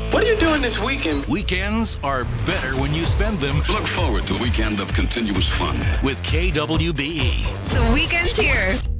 What are you doing this weekend? Weekends are better when you spend them Look forward to a weekend of continuous fun. with KWBE. The weekend's here.